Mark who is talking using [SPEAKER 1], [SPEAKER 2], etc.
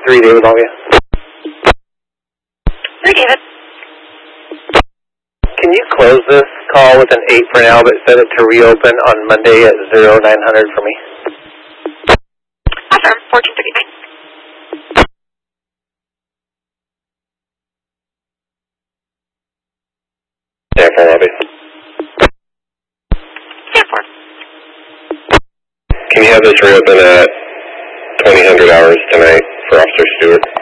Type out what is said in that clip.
[SPEAKER 1] 3 David Longview.
[SPEAKER 2] 3 David.
[SPEAKER 1] Can you close this call with an 8 for now, but set it to reopen on Monday at 0900 for me?
[SPEAKER 2] Affirm, 1439.
[SPEAKER 3] Stanford lobby.
[SPEAKER 2] Stanford.
[SPEAKER 3] Can you have this reopen at 2000 hours tonight for Officer Stewart?